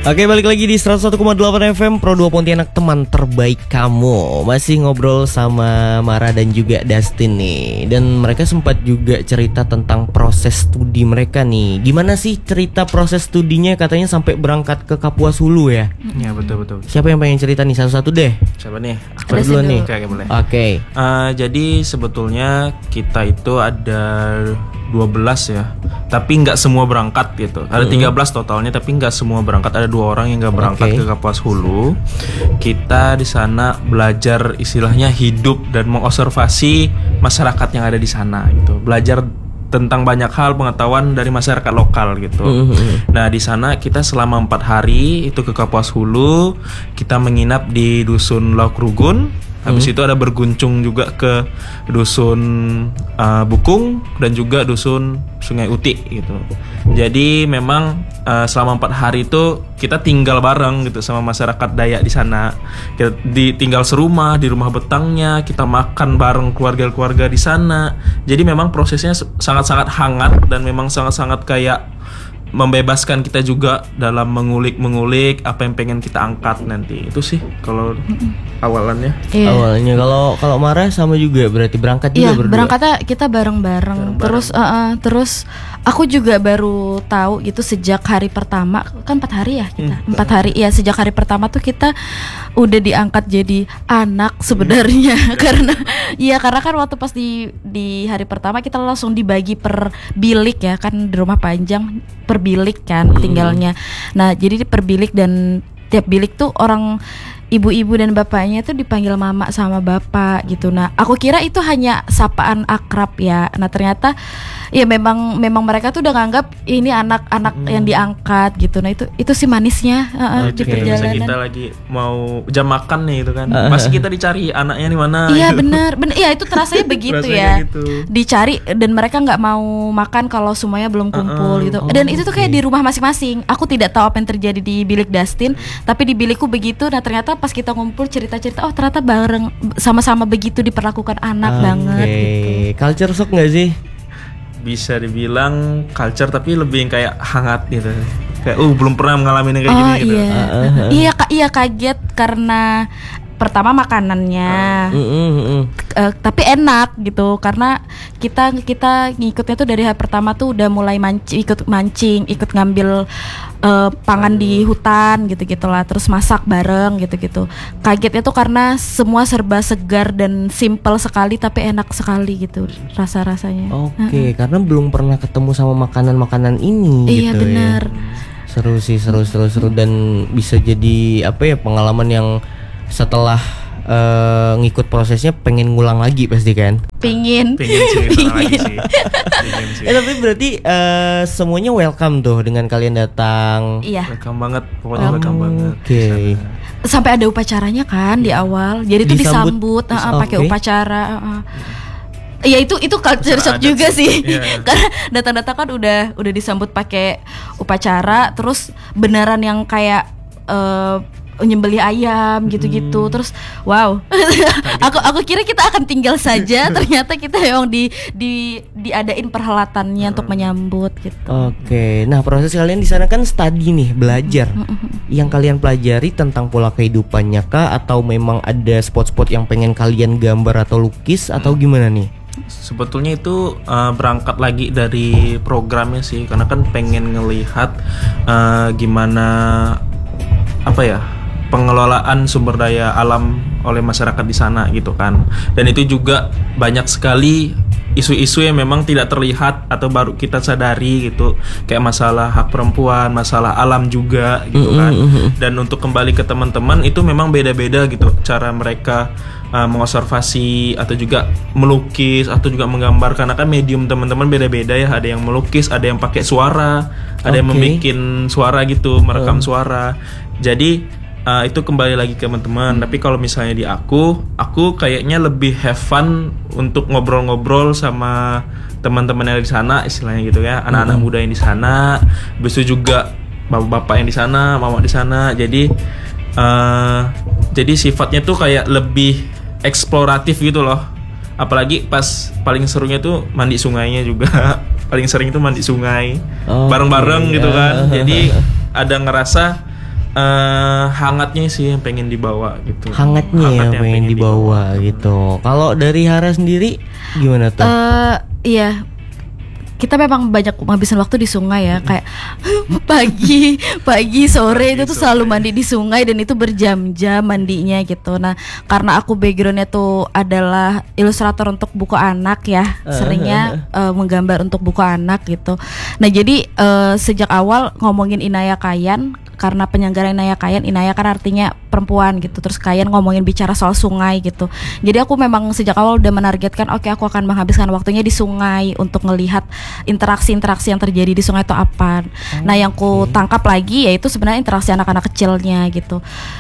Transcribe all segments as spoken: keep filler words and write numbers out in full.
Oke, balik lagi di seratus satu koma delapan F M Pro dua Pontianak, teman terbaik kamu. Masih ngobrol sama Mara dan juga Dustin nih. Dan mereka sempat juga cerita tentang proses studi mereka nih. Gimana sih cerita proses studinya, katanya sampai berangkat ke Kapuas Hulu ya? Iya, betul-betul. Siapa yang pengen cerita nih, satu-satu deh? Siapa nih? Aku dulu nih. Oke, oke, boleh. Oke. Okay. Uh, jadi sebetulnya kita itu ada dua belas ya. Tapi nggak semua berangkat gitu. Ada tiga belas totalnya, tapi nggak semua berangkat. Ada dua orang yang nggak berangkat okay. ke Kapuas Hulu. Kita di sana belajar istilahnya hidup dan mengobservasi masyarakat yang ada di sana gitu. Belajar tentang banyak hal, pengetahuan dari masyarakat lokal gitu. Mm-hmm. Nah, di sana kita selama empat hari itu ke Kapuas Hulu. Kita menginap di dusun Lauk Rugun. Habis hmm. itu ada berguncung juga ke dusun uh, Bukung dan juga dusun Sungai Utik gitu. Jadi memang uh, selama empat hari itu kita tinggal bareng gitu sama masyarakat Dayak di sana. Kita di, tinggal serumah di rumah betangnya, kita makan bareng keluarga-keluarga di sana. Jadi memang prosesnya sangat-sangat hangat dan memang sangat-sangat kayak membebaskan kita juga dalam mengulik-mengulik apa yang pengen kita angkat nanti. Itu sih kalau awalannya. Iya. Awalnya kalau kalau Mara sama juga berarti berangkat juga iya, berdua. Berangkatnya kita bareng-bareng. bareng-bareng. Terus uh, uh, terus aku juga baru tahu gitu sejak hari pertama, kan empat hari ya kita. Hmm. Empat hari ya, sejak hari pertama tuh kita udah diangkat jadi anak sebenarnya. Hmm. karena iya karena kan waktu pas di di hari pertama kita langsung dibagi per bilik ya, kan di rumah panjang per bilik kan hmm. tinggalnya. Nah, jadi per bilik dan tiap bilik tuh orang ibu-ibu dan bapaknya tuh dipanggil mama sama bapak gitu. Nah, aku kira itu hanya sapaan akrab ya. Nah, ternyata ya memang memang mereka tuh udah nganggap ini anak-anak hmm. yang diangkat gitu. Nah, itu itu sih manisnya uh, okay. di perjalanan. Misalnya kita lagi mau jam makan nih gitu kan. Uh. Masih kita dicari anaknya di mana. Iya, gitu. benar. Benar. Iya, itu terasanya begitu ya. Gitu. Dicari dan mereka enggak mau makan kalau semuanya belum kumpul uh-uh. gitu. Dan oh, itu tuh kayak okay. di rumah masing-masing. Aku tidak tahu apa yang terjadi di bilik Dustin, tapi di bilikku begitu. Nah, ternyata pas kita ngumpul cerita-cerita, oh ternyata bareng sama-sama begitu diperlakukan anak okay. banget gitu. Culture shock nggak sih? Bisa dibilang culture, tapi lebih yang kayak hangat gitu. Kayak uh belum pernah mengalami kayak oh, gini gitu. Iya. Uh-huh. Iya, iya kaget karena pertama makanannya, uh, uh, uh, uh. Uh, tapi enak gitu karena kita kita ngikutnya tuh dari hari pertama tuh udah mulai mancing, ikut mancing, ikut ngambil uh, pangan di hutan gitu gitulah, terus masak bareng gitu gitu. Kagetnya tuh karena semua serba segar dan simple sekali tapi enak sekali gitu rasa rasanya. Oke, okay, uh-uh. karena belum pernah ketemu sama makanan-makanan ini. Iya gitu benar. Ya. Seru sih, seru seru seru dan bisa jadi apa ya pengalaman yang setelah uh, ngikut prosesnya pengen ngulang lagi pasti kan? Pingin. Pingin sih, lagi sih. Pingin sih. Eh, tapi berarti uh, semuanya welcome tuh dengan kalian datang. Iya. Welcome banget, pokoknya welcome oh, banget. Oke. Okay. Sampai ada upacaranya kan di awal. Jadi itu disambut, uh, uh, pakai okay. upacara. Uh, uh. Ya itu itu culture shock juga sih, yeah. Karena datang-datang kan udah udah disambut pakai upacara, terus beneran yang kayak uh, nyembelih ayam gitu-gitu, hmm. terus wow, aku aku kira kita akan tinggal saja, ternyata kita memang di di diadain perhelatannya hmm. untuk menyambut gitu. Oke, okay. Nah proses kalian di sana kan study nih, belajar. Hmm. Yang kalian pelajari tentang pola kehidupannya kah, atau memang ada spot-spot yang pengen kalian gambar atau lukis atau hmm. gimana nih? Sebetulnya itu uh, berangkat lagi dari programnya sih, karena kan pengen ngelihat uh, gimana apa ya pengelolaan sumber daya alam oleh masyarakat di sana gitu kan. Dan itu juga banyak sekali isu-isu yang memang tidak terlihat atau baru kita sadari gitu, kayak masalah hak perempuan, masalah alam juga gitu kan. Dan untuk kembali ke teman-teman itu memang beda-beda gitu cara mereka uh, mengobservasi atau juga melukis atau juga menggambar, karena kan medium teman-teman beda-beda ya. Ada yang melukis, ada yang pakai suara, ada okay. yang membikin suara gitu, merekam oh. suara. Jadi Uh, itu kembali lagi ke teman-teman. Tapi kalau misalnya di aku, aku kayaknya lebih have fun untuk ngobrol-ngobrol sama teman-teman yang di sana, istilahnya gitu ya, anak-anak mm-hmm. muda yang di sana, besok juga bapak-bapak yang di sana, mama di sana. Jadi, uh, jadi sifatnya tuh kayak lebih eksploratif gitu loh. Apalagi pas paling serunya tuh mandi sungainya juga. Paling sering tuh mandi sungai, oh, bareng-bareng okay. gitu kan. Jadi ada ngerasa uh, hangatnya sih yang pengen dibawa gitu. Hangatnya, Hangatnya yang pengen, pengen dibawa, dibawa gitu. Kalau dari Hara sendiri gimana tuh? Uh, iya. Kita memang banyak menghabiskan waktu di sungai ya, kayak pagi, pagi, sore itu tuh selalu mandi di sungai dan itu berjam-jam mandinya gitu. Nah, karena aku backgroundnya tuh adalah ilustrator untuk buku anak ya, seringnya uh, menggambar untuk buku anak gitu. Nah, jadi uh, sejak awal ngomongin Inaya Kayan, karena penyelenggara Inaya Kayan, Inaya kan artinya perempuan gitu, terus Kayan ngomongin bicara soal sungai gitu. Jadi aku memang sejak awal udah menargetkan, oke okay, aku akan menghabiskan waktunya di sungai untuk ngelihat interaksi-interaksi yang terjadi di sungai itu apa. Oh, nah yang ku okay. tangkap lagi yaitu sebenarnya interaksi anak-anak kecilnya gitu.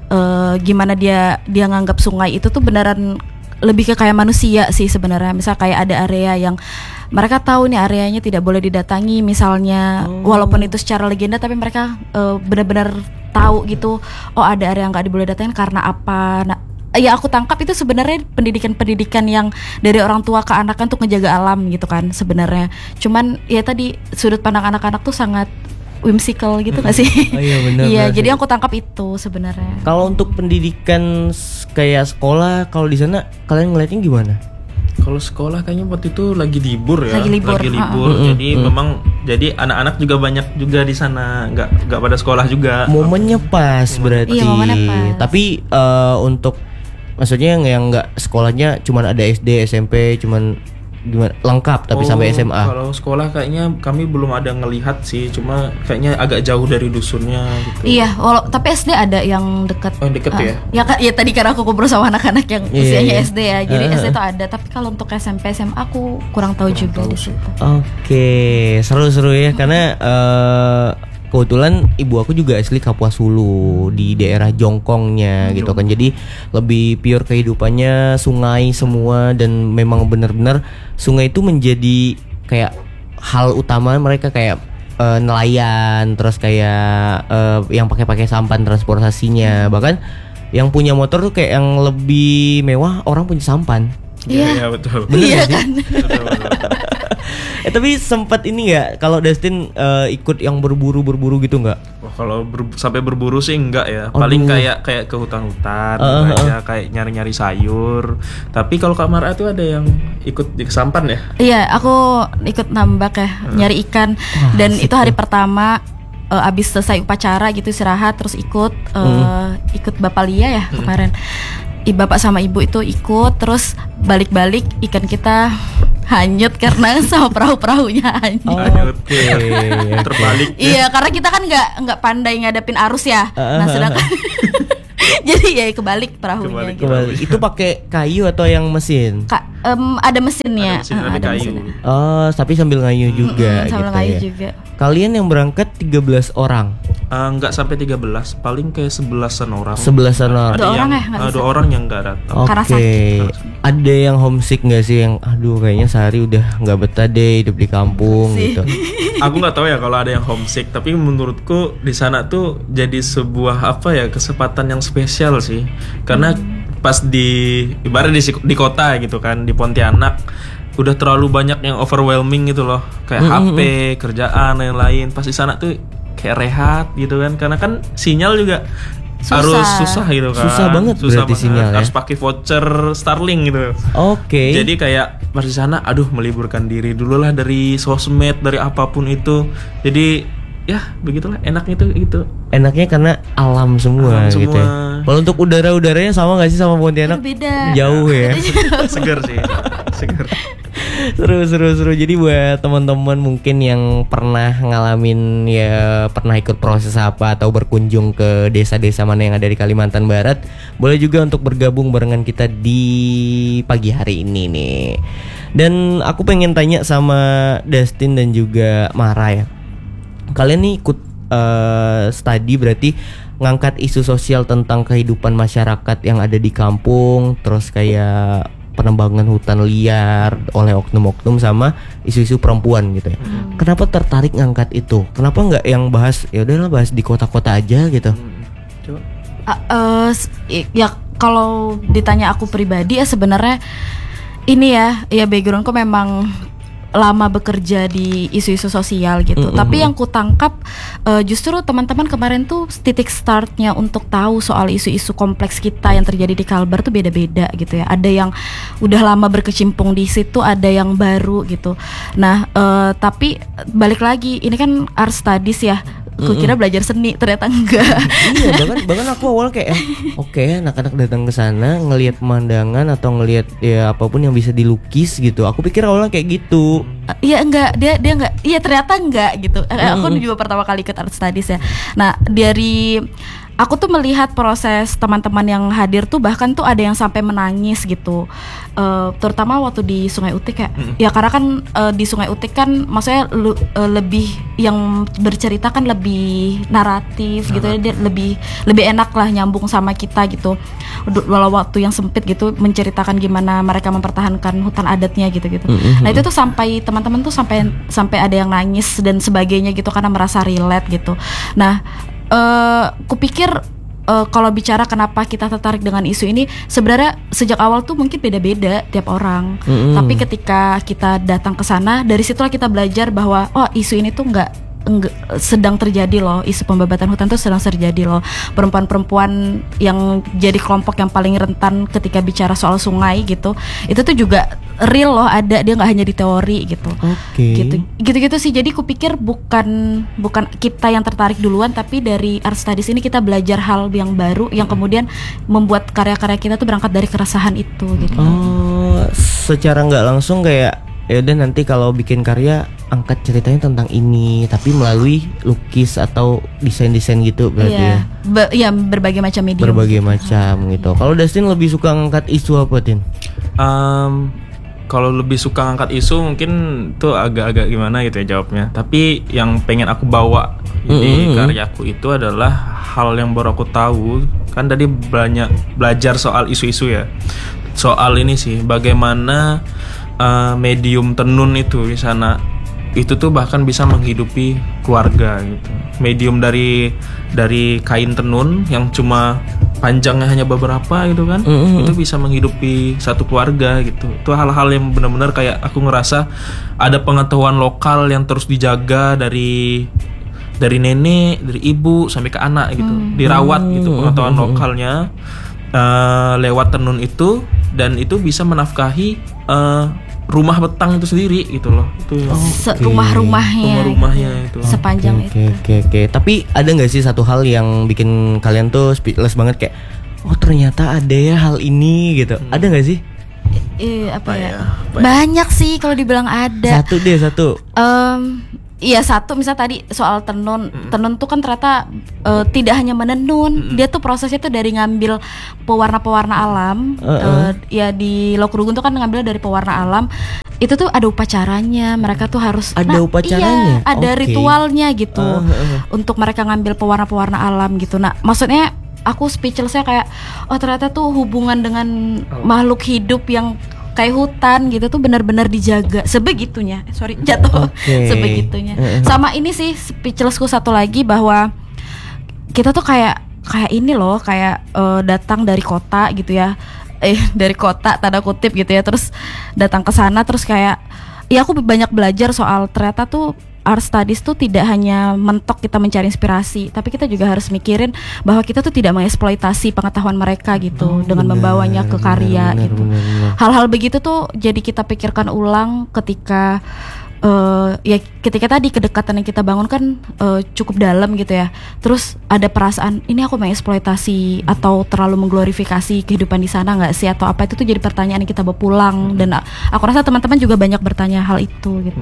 E, gimana dia dia nganggap sungai itu tuh beneran lebih ke kayak manusia sih sebenarnya. Misal kayak ada area yang mereka tahu nih areanya tidak boleh didatangi misalnya, oh. walaupun itu secara legenda tapi mereka e, benar-benar tahu gitu. Oh ada area yang nggak boleh datangin karena apa. Nah, ya aku tangkap itu sebenarnya pendidikan-pendidikan yang dari orang tua ke anak kan untuk ngejaga alam gitu kan sebenarnya. Cuman ya tadi sudut pandang anak-anak tuh sangat whimsical gitu nggak sih? Oh iya benar. Iya jadi aku tangkap itu sebenarnya. Kalau untuk pendidikan kayak sekolah, kalau di sana kalian ngeliatnya gimana? Kalau sekolah kayaknya waktu itu lagi libur ya, lagi libur, lagi libur. Uh-uh. Jadi uh-uh. memang jadi anak-anak juga banyak juga di sana, nggak nggak pada sekolah juga. Momennya pas berarti. Iya momennya pas. Tapi uh, untuk maksudnya yang yang nggak sekolahnya cuman ada S D, S M P, cuman gimana lengkap tapi oh, sampai S M A. Kalau sekolah kayaknya kami belum ada ngelihat sih, cuma kayaknya agak jauh dari dusunnya gitu. Iya, walau tapi S D ada yang dekat. Oh, dekat uh, ya? Ya ya tadi karena aku ngobrol sama anak-anak yang yeah, usianya yeah. S D ya. Jadi uh, S D itu ada, tapi kalau untuk S M P, S M A aku kurang tahu kurang juga di situ. Oke, okay. seru-seru ya karena uh, kebetulan ibu aku juga asli Kapuas Hulu di daerah Jongkongnya gitu kan. Jadi lebih pure kehidupannya sungai semua dan memang benar-benar sungai itu menjadi kayak hal utama mereka kayak uh, nelayan, terus kayak uh, yang pakai-pakai sampan transportasinya. Bahkan yang punya motor tuh kayak yang lebih mewah orang punya sampan. Iya, ya, betul. Bener iya kan. Eh tapi sempat ini nggak kalau Dustin uh, ikut yang berburu-berburu gitu nggak? Wah kalau ber, sampai berburu sih enggak ya. Paling Aduh. kayak kayak ke hutan-hutan uh, aja uh. kayak nyari-nyari sayur. Tapi kalau Kak Mara tuh ada yang ikut di sampan ya? Iya, aku ikut nambak ya, uh. nyari ikan. Wah, dan itu hari pertama uh, abis selesai upacara gitu istirahat terus ikut uh, hmm. ikut Bapak Lia ya hmm. kemarin. I, bapak sama ibu itu ikut terus balik-balik ikan kita hanyut karena sama perahu-perahunya hanyut. Oh, oke. Okay. Terbalik. Iya, karena kita kan nggak nggak pandai ngadepin arus ya. Uh, nah, sedangkan jadi ya kebalik perahunya. Kebalik, gitu. Kebalik. Itu pakai kayu atau yang mesin? Ka, um, ada mesinnya. Ada mesin, uh, ada, ada kayu. Mesin. Oh, tapi sambil ngayuh juga hmm, sambil gitu ngayuh ya. juga. Kalian yang berangkat tiga belas orang. Uh, enggak sampai tiga belas, paling kayak sebelasan orang. Sebelasan orang. Dua orang yang, ya? Uh, dua orang yang enggak datang. Oke. Okay. Ada yang homesick nggak sih yang, aduh kayaknya sehari udah nggak betah deh hidup di kampung gitu. Aku nggak tahu ya kalau ada yang homesick, tapi menurutku di sana tuh jadi sebuah apa ya kesempatan yang spesial sih, karena hmm. pas di ibarat di, di kota gitu kan di Pontianak udah terlalu banyak yang overwhelming gitu loh, kayak hmm. H P, kerjaan lain-lain. Pas di sana tuh kayak rehat gitu kan, karena kan sinyal juga susah. Harus susah gitu kan. Susah banget susah berarti banget. sinyal ya. Harus pakai voucher Starlink gitu. Oke. Okay. Jadi kayak pas di sana aduh meliburkan diri dulu lah dari sosmed, dari apapun itu. Jadi ya begitulah enaknya tuh gitu. Enaknya karena alam semua, alam gitu semua. Ya. Kalau untuk udara-udaranya sama gak sih sama Pontianak? Beda. Jauh ya. Seger sih. Seger. Seru seru seru. Jadi buat teman-teman mungkin yang pernah ngalamin ya pernah ikut proses apa atau berkunjung ke desa-desa mana yang ada di Kalimantan Barat, boleh juga untuk bergabung barengan kita di pagi hari ini nih. Dan aku pengen tanya sama Dustin dan juga Mara ya. Kalian nih ikut uh, studi berarti ngangkat isu sosial tentang kehidupan masyarakat yang ada di kampung, terus kayak penebangan hutan liar oleh oknum-oknum sama isu-isu perempuan gitu ya. Hmm. Kenapa tertarik ngangkat itu? Kenapa nggak yang bahas ya udahlah bahas di kota-kota aja gitu? Hmm. Coba. Uh, uh, ya kalau ditanya aku pribadi ya sebenarnya ini ya ya backgroundku memang lama bekerja di isu-isu sosial gitu. Mm-hmm. Tapi yang kutangkap uh, justru teman-teman kemarin tuh titik startnya untuk tahu soal isu-isu kompleks kita yang terjadi di Kalbar tuh beda-beda gitu ya. Ada yang udah lama berkecimpung di situ, ada yang baru gitu. Nah, uh, tapi balik lagi, ini kan art studies ya. Aku kira belajar seni, ternyata enggak. Iya, bahkan bahkan aku awal kayak eh, oke okay, anak-anak datang ke sana ngelihat pemandangan atau ngelihat ya apapun yang bisa dilukis gitu. Aku pikir awalnya kayak gitu. Iya uh, enggak, dia dia enggak. Iya ternyata enggak gitu. Mm-hmm. Aku juga pertama kali ikut art studies ya. Nah, dari aku tuh melihat proses teman-teman yang hadir tuh bahkan tuh ada yang sampai menangis gitu, uh, terutama waktu di Sungai Utik ya. Mm. Ya karena kan uh, di Sungai Utik kan maksudnya lu, uh, lebih yang bercerita kan lebih naratif, naratif. gitu ya, dia lebih lebih enak lah nyambung sama kita gitu. Walau waktu yang sempit gitu menceritakan gimana mereka mempertahankan hutan adatnya gitu-gitu. Mm-hmm. Nah itu tuh sampai teman-teman tuh sampai sampai ada yang nangis dan sebagainya gitu karena merasa relate gitu. Nah Uh, kupikir uh, kalau bicara kenapa kita tertarik dengan isu ini, sebenarnya sejak awal tuh mungkin beda-beda tiap orang. Mm-hmm. Tapi ketika kita datang ke sana, dari situlah kita belajar bahwa oh isu ini tuh nggak sedang terjadi loh, isu pembabatan hutan tuh sedang terjadi loh. Perempuan-perempuan yang jadi kelompok yang paling rentan ketika bicara soal sungai gitu, itu tuh juga real loh, ada, dia nggak hanya di teori gitu. Okay. Gitu, gitu-gitu sih. Jadi kupikir bukan bukan kita yang tertarik duluan, tapi dari art studies ini kita belajar hal yang baru yang kemudian membuat karya-karya kita tuh berangkat dari keresahan itu gitu. Oh, secara nggak langsung kayak ya udah nanti kalau bikin karya angkat ceritanya tentang ini tapi melalui lukis atau desain-desain gitu berarti yeah. ya. Be- ya berbagai macam medium. Berbagai gitu. macam gitu. Kalau Dustin lebih suka ngangkat isu apa, Tin? Um, kalau lebih suka ngangkat isu mungkin tuh agak-agak gimana gitu ya jawabnya. Tapi yang pengen aku bawa di mm-hmm. karyaku itu adalah hal yang baru aku tahu. Kan tadi banyak belajar soal isu-isu ya. Soal ini sih bagaimana uh, medium tenun itu di sana itu tuh bahkan bisa menghidupi keluarga gitu. Medium dari dari kain tenun yang cuma panjangnya hanya beberapa gitu kan, mm-hmm. itu bisa menghidupi satu keluarga gitu. Itu hal-hal yang benar-benar kayak aku ngerasa ada pengetahuan lokal yang terus dijaga dari dari nenek, dari ibu sampai ke anak gitu, mm-hmm. dirawat gitu pengetahuan mm-hmm. lokalnya uh, lewat tenun itu, dan itu bisa menafkahi uh, rumah betang itu sendiri gitu loh. Itu oh, okay. rumah-rumahnya, rumah-rumahnya itu. Sepanjang okay, itu. Oke okay, oke okay, oke. Okay. Tapi ada nggak sih satu hal yang bikin kalian tuh speechless banget kayak, oh ternyata ada ya hal ini gitu. Hmm. Ada nggak sih? Eh apa, apa ya? ya? Apa Banyak ya? Sih kalau dibilang ada. Satu deh satu. Um, Iya satu, misal tadi soal tenun, mm. tenun tuh kan ternyata uh, tidak hanya menenun, mm. dia tuh prosesnya tuh dari ngambil pewarna-pewarna alam, uh-uh. uh, ya di Lokurugun tuh kan ngambil dari pewarna alam, itu tuh ada upacaranya, mereka tuh harus ada nah, upacaranya, iya, ada okay. ritualnya gitu, uh-uh. untuk mereka ngambil pewarna-pewarna alam gitu. Nah maksudnya aku speechlessnya kayak, oh ternyata tuh hubungan dengan oh. makhluk hidup yang kayak hutan gitu tuh benar-benar dijaga sebegitunya. Sorry jatuh. Okay. Sebegitunya. Sama ini sih speechlessku satu lagi bahwa kita tuh kayak kayak ini loh, kayak uh, datang dari kota gitu ya. Eh dari kota tanda kutip gitu ya. Terus datang ke sana terus kayak ya aku banyak belajar soal ternyata tuh art studies tuh tidak hanya mentok kita mencari inspirasi, tapi kita juga harus mikirin bahwa kita tuh tidak mengeksploitasi pengetahuan mereka gitu, oh, dengan bener, membawanya ke karya bener, gitu. Bener, bener. Hal-hal begitu tuh jadi kita pikirkan ulang ketika uh, ya ketika tadi kedekatan yang kita bangun kan uh, cukup dalam gitu ya. Terus ada perasaan ini aku mengeksploitasi atau terlalu mengglorifikasi kehidupan di sana nggak sih atau apa, itu tuh jadi pertanyaan yang kita bawa pulang, dan aku rasa teman-teman juga banyak bertanya hal itu gitu.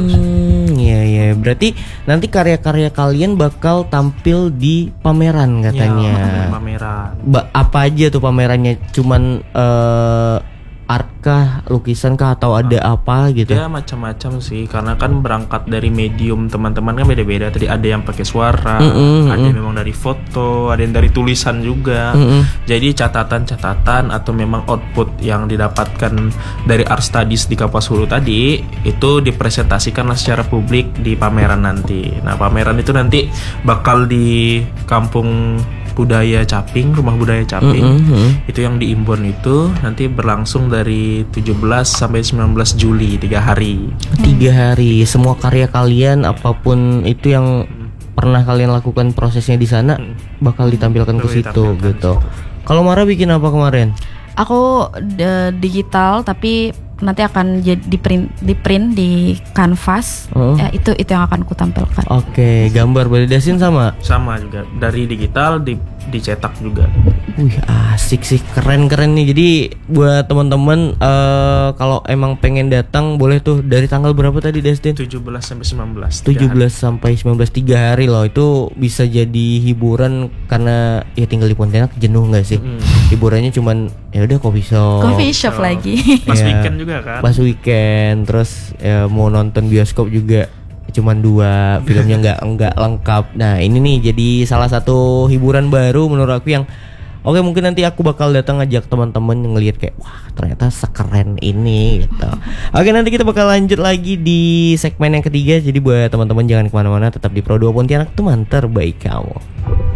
Hmm, ya ya. Berarti nanti karya-karya kalian bakal tampil di pameran katanya. Ya, pameran. Ba- apa aja tuh pamerannya? Cuman uh, art kah, lukisan kah, atau ada nah, apa gitu? Ya macam-macam sih, karena kan berangkat dari medium teman-teman kan beda-beda. Tadi ada yang pakai suara, mm-hmm, ada yang memang dari foto, ada yang dari tulisan juga. Mm-hmm. Jadi catatan-catatan atau memang output yang didapatkan dari art studies di Kapuas Hulu tadi itu dipresentasikanlah secara publik di pameran nanti. Nah pameran itu nanti bakal di kampung budaya Caping, rumah budaya Caping. Mm-hmm. Itu yang di Imbon itu nanti berlangsung dari tujuh belas sampai sembilan belas Juli, tiga hari. Tiga hari. Semua karya kalian apapun itu yang pernah kalian lakukan prosesnya di sana bakal ditampilkan ke situ gitu. Kalau Mara bikin apa kemarin? Aku de- digital tapi nanti akan jadi di print di print di kanvas. Oh. Ya, itu itu yang akan ku tampilkan. Oke, gambar berarti Dasin sama. Sama juga dari digital di dicetak juga. Wih, asik sih, keren-keren nih. Jadi buat teman-teman uh, kalau emang pengen datang boleh tuh dari tanggal berapa tadi Destin? tujuh belas sampai sembilan belas. tujuh belas sampai sembilan belas, tiga hari loh. Itu bisa jadi hiburan karena ya tinggal di Pontianak jenuh nggak sih? Mm. Hiburannya cuman ya udah coffee shop. Coffee shop Oh. lagi. Pas Ya, weekend juga kan. Pas weekend, terus ya, mau nonton bioskop juga cuman dua, filmnya nggak nggak lengkap. Nah ini nih jadi salah satu hiburan baru menurut aku yang oke, mungkin nanti aku bakal datang ngajak teman-teman ngelihat kayak wah ternyata sekeren ini gitu. Oke, nanti kita bakal lanjut lagi di segmen yang ketiga. Jadi buat teman-teman jangan kemana-mana, tetap di Pro dua Pontianak, teman terbaik kamu.